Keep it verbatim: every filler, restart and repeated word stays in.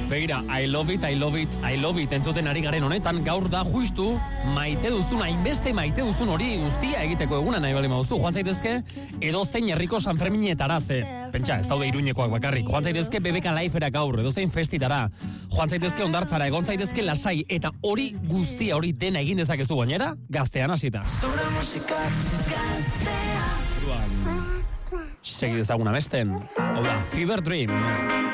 Begira, I love it, I love it, I love it entzuten ari garen honetan, gaur da justu maite duzun, hainbeste maite duzun hori guztia egiteko eguna nahi bali mauzu. Joan zaitezke edo zein herriko San Ferminetara ze. Pentsa, ez daude Iruñekoak bakarrik. Joan zaitezke B B K Lifera gaur, edo zein festitara. Joan zaitezke Hondartzara, egon zaitezke lasai, eta hori guztia hori dena egin dezakezu gainera, gaztean hasita. Zure musika gaztea. Segi dezaguna besten. Hau da, Fever Dream.